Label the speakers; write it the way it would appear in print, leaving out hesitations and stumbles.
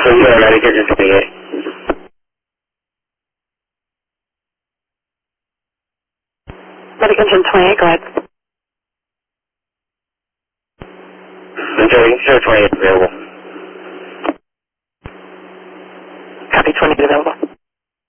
Speaker 1: Medication 28.
Speaker 2: Medication 28, go ahead.
Speaker 1: Enjoy, 28 available.